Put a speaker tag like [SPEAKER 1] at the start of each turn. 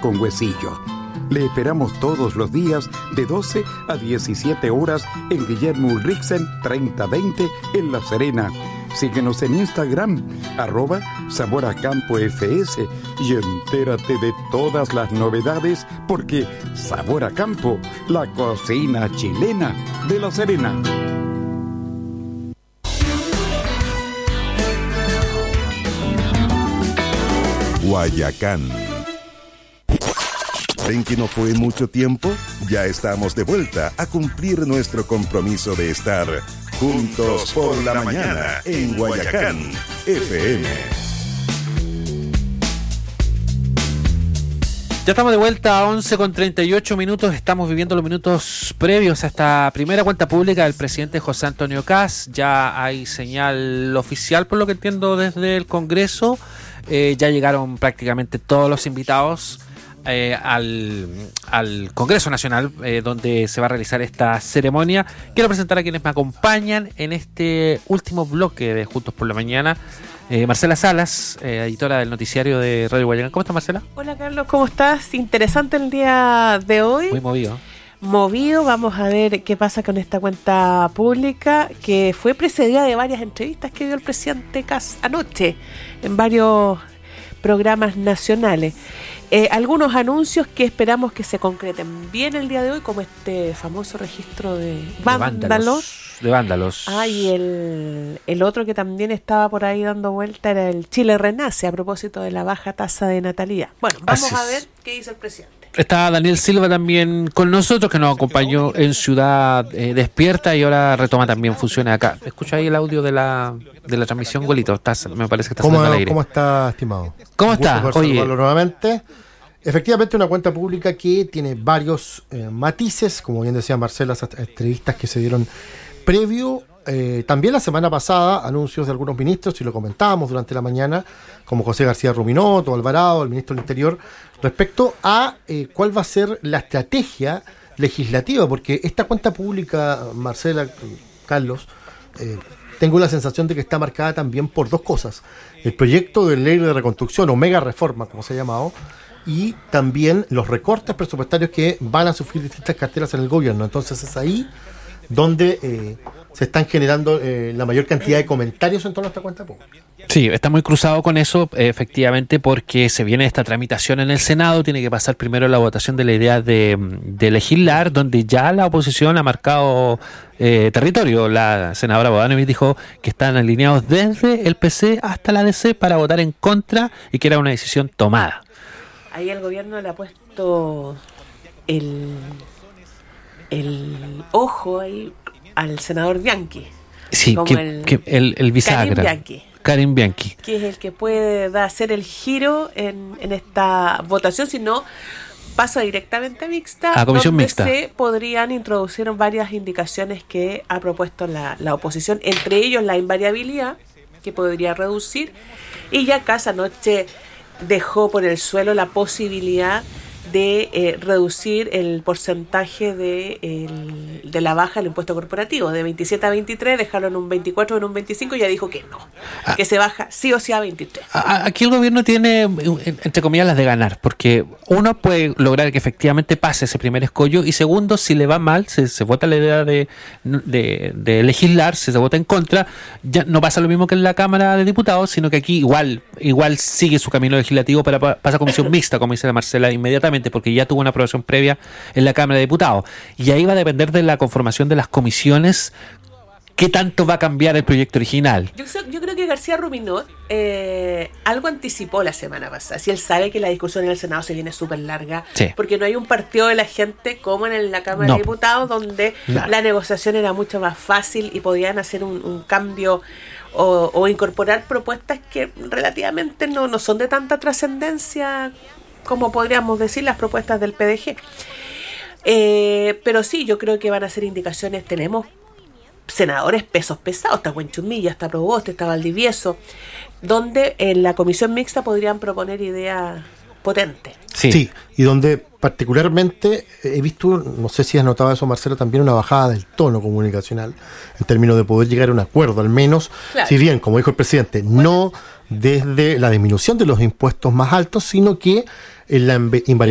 [SPEAKER 1] con huesillo. Le esperamos todos los días de 12 a 17 horas en Guillermo Ulrichsen 3020 en La Serena. Síguenos en Instagram, @SaborACampoFS, y entérate de todas las novedades, porque Sabor a Campo, la cocina chilena de La Serena.
[SPEAKER 2] Guayacán. ¿Ven que no fue mucho tiempo? Ya estamos de vuelta a cumplir nuestro compromiso de estar juntos por la mañana en Guayacán FM.
[SPEAKER 3] Ya estamos de vuelta a 11:38. Estamos viviendo los minutos previos a esta primera cuenta pública del presidente José Antonio Kast. Ya hay señal oficial, por lo que entiendo, desde el Congreso. Ya llegaron prácticamente todos los invitados al Congreso Nacional, donde se va a realizar esta ceremonia. Quiero presentar a quienes me acompañan en este último bloque de Juntos por la Mañana. Marcela Salas, editora del noticiario de Radio Guayacán. ¿Cómo estás, Marcela?
[SPEAKER 4] Hola, Carlos, ¿cómo estás? Interesante el día de hoy.
[SPEAKER 3] Muy movido.
[SPEAKER 4] Vamos a ver qué pasa con esta cuenta pública, que fue precedida de varias entrevistas que dio el presidente Kast anoche en varios programas nacionales. Algunos anuncios que esperamos que se concreten bien el día de hoy, como este famoso registro de vándalos.
[SPEAKER 3] De vándalos.
[SPEAKER 4] Y el otro que también estaba por ahí dando vuelta era el Chile Renace, a propósito de la baja tasa de natalidad. Bueno, vamos a ver qué dice el presidente.
[SPEAKER 3] Está Daniel Silva también con nosotros, que nos acompañó en Ciudad Despierta y ahora retoma también funciones acá. Escucha ahí el audio de la transmisión, Golito. Me parece que está saliendo al aire.
[SPEAKER 5] ¿Cómo está, estimado?
[SPEAKER 3] ¿Cómo está?
[SPEAKER 5] Oye, nuevamente. Efectivamente, una cuenta pública que tiene varios matices, como bien decía Marcela, las entrevistas que se dieron previo. También la semana pasada, anuncios de algunos ministros, y lo comentábamos durante la mañana, como José García Ruminot, Alvarado, el ministro del Interior, respecto a cuál va a ser la estrategia legislativa, porque esta cuenta pública, Marcela, Carlos, tengo la sensación de que está marcada también por dos cosas: el proyecto de ley de reconstrucción, o mega reforma, como se ha llamado, y también los recortes presupuestarios que van a sufrir distintas carteras en el gobierno. Entonces es ahí donde se están generando la mayor cantidad de comentarios en torno a esta cuenta pública.
[SPEAKER 3] Sí, está muy cruzado con eso, efectivamente, porque se viene esta tramitación en el Senado. Tiene que pasar primero la votación de la idea de legislar, donde ya la oposición ha marcado territorio. La senadora Bodanovich dijo que están alineados desde el PC hasta la DC para votar en contra y que era una decisión tomada.
[SPEAKER 4] Ahí el gobierno le ha puesto el ojo ahí al senador Bianchi.
[SPEAKER 3] Sí, que el bisagra. Karim Bianchi.
[SPEAKER 4] Que es el que puede hacer el giro en esta votación, si no pasa directamente a mixta,
[SPEAKER 3] a comisión
[SPEAKER 4] donde
[SPEAKER 3] mixta.
[SPEAKER 4] Se podrían introducir varias indicaciones que ha propuesto la oposición, entre ellos la invariabilidad, que podría reducir, y ya Kast anoche dejó por el suelo la posibilidad de reducir el porcentaje de la baja del impuesto corporativo, de 27 a 23, dejarlo en un 24 o en un 25, y ya dijo que no, que se baja sí o sí a 23.
[SPEAKER 3] Aquí el gobierno tiene, entre comillas, las de ganar, porque uno puede lograr que efectivamente pase ese primer escollo, y segundo, si le va mal, se vota la idea de legislar, se vota en contra, ya no pasa lo mismo que en la Cámara de Diputados, sino que aquí igual sigue su camino legislativo para pasar a comisión mixta, como dice la Marcela, inmediatamente, porque ya tuvo una aprobación previa en la Cámara de Diputados. Y ahí va a depender de la conformación de las comisiones qué tanto va a cambiar el proyecto original.
[SPEAKER 4] Yo creo que García Ruminot algo anticipó la semana pasada. Si él sabe que la discusión en el Senado se viene súper larga,
[SPEAKER 3] sí,
[SPEAKER 4] porque no hay un partido de la gente como en la Cámara de Diputados, donde la negociación era mucho más fácil y podían hacer un cambio o incorporar propuestas que relativamente no son de tanta trascendencia como podríamos decir las propuestas del PDG. Pero sí, yo creo que van a ser indicaciones. Tenemos senadores pesos pesados, está Huenchumilla, está Proboste, está Valdivieso, donde en la comisión mixta podrían proponer ideas potentes.
[SPEAKER 5] Sí, y donde particularmente he visto, no sé si has notado eso, Marcelo, también una bajada del tono comunicacional en términos de poder llegar a un acuerdo, al menos, claro. Si bien, como dijo el presidente, no desde la disminución de los impuestos más altos, sino que en la invariabilidad